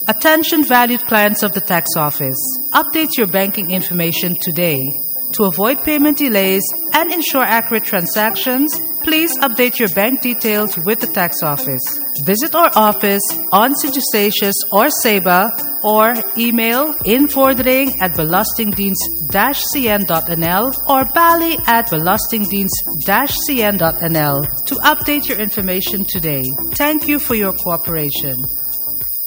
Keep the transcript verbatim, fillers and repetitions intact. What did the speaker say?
Attention valued clients of the tax office. Update your banking information today. To avoid payment delays and ensure accurate transactions, please update your bank details with the tax office. Visit our office on Saint Eustatius or Ceiba, or email invordering at belastingdienst dash c n dot n l or bali at belastingdienst dash c n dot n l to update your information today. Thank you for your cooperation.